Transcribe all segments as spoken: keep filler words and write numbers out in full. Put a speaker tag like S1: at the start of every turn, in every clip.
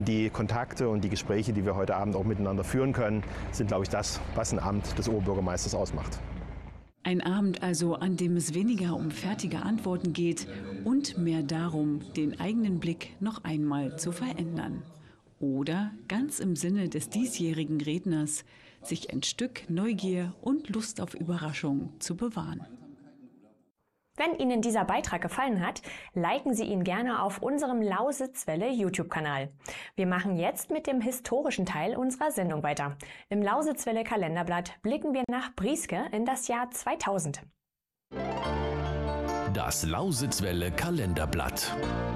S1: Die Kontakte und die Gespräche, die wir heute Abend auch miteinander führen können, sind, glaube ich, das, was ein Amt des Oberbürgermeisters ausmacht.
S2: Ein Abend also, an dem es weniger um fertige Antworten geht und mehr darum, den eigenen Blick noch einmal zu verändern. Oder, ganz im Sinne des diesjährigen Redners, sich ein Stück Neugier und Lust auf Überraschung zu bewahren.
S3: Wenn Ihnen dieser Beitrag gefallen hat, liken Sie ihn gerne auf unserem Lausitzwelle YouTube-Kanal. Wir machen jetzt mit dem historischen Teil unserer Sendung weiter. Im Lausitzwelle Kalenderblatt blicken wir nach Brieske in das Jahr zweitausend.
S4: Das Lausitzwelle Kalenderblatt.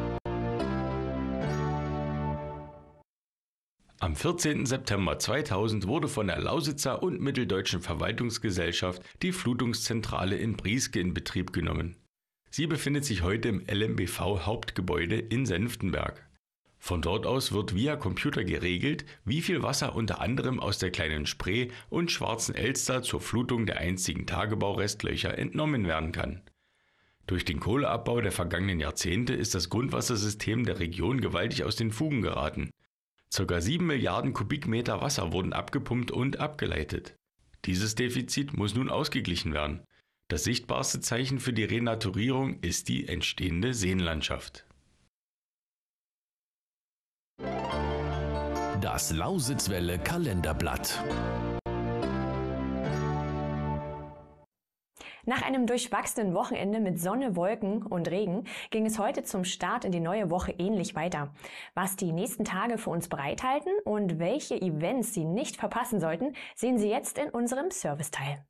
S4: Am vierzehnten September zweitausend wurde von der Lausitzer und Mitteldeutschen Verwaltungsgesellschaft die Flutungszentrale in Brieske in Betrieb genommen. Sie befindet sich heute im L M B V-Hauptgebäude in Senftenberg. Von dort aus wird via Computer geregelt, wie viel Wasser unter anderem aus der Kleinen Spree und Schwarzen Elster zur Flutung der einstigen Tagebaurestlöcher entnommen werden kann. Durch den Kohleabbau der vergangenen Jahrzehnte ist das Grundwassersystem der Region gewaltig aus den Fugen geraten. Circa sieben Milliarden Kubikmeter Wasser wurden abgepumpt und abgeleitet. Dieses Defizit muss nun ausgeglichen werden. Das sichtbarste Zeichen für die Renaturierung ist die entstehende Seenlandschaft. Das Lausitzwelle Kalenderblatt.
S3: Nach einem durchwachsenen Wochenende mit Sonne, Wolken und Regen ging es heute zum Start in die neue Woche ähnlich weiter. Was die nächsten Tage für uns bereithalten und welche Events Sie nicht verpassen sollten, sehen Sie jetzt in unserem Serviceteil.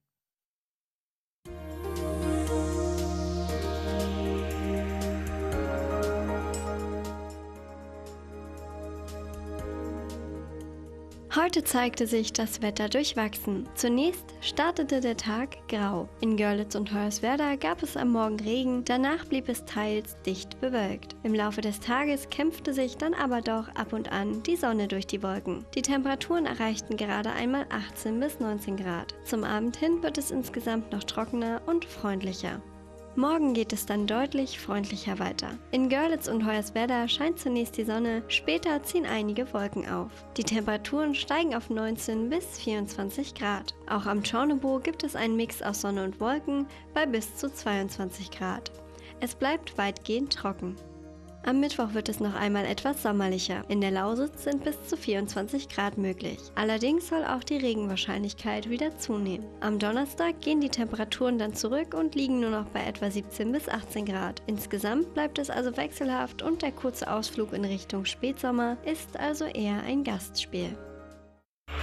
S5: Heute zeigte sich das Wetter durchwachsen. Zunächst startete der Tag grau. In Görlitz und Hoyerswerda gab es am Morgen Regen, danach blieb es teils dicht bewölkt. Im Laufe des Tages kämpfte sich dann aber doch ab und an die Sonne durch die Wolken. Die Temperaturen erreichten gerade einmal achtzehn bis neunzehn Grad. Zum Abend hin wird es insgesamt noch trockener und freundlicher. Morgen geht es dann deutlich freundlicher weiter. In Görlitz und Hoyerswerda scheint zunächst die Sonne, später ziehen einige Wolken auf. Die Temperaturen steigen auf neunzehn bis vierundzwanzig Grad. Auch am Tschornobo gibt es einen Mix aus Sonne und Wolken bei bis zu zweiundzwanzig Grad. Es bleibt weitgehend trocken. Am Mittwoch wird es noch einmal etwas sommerlicher. In der Lausitz sind bis zu vierundzwanzig Grad möglich. Allerdings soll auch die Regenwahrscheinlichkeit wieder zunehmen. Am Donnerstag gehen die Temperaturen dann zurück und liegen nur noch bei etwa siebzehn bis achtzehn Grad. Insgesamt bleibt es also wechselhaft und der kurze Ausflug in Richtung Spätsommer ist also eher ein Gastspiel.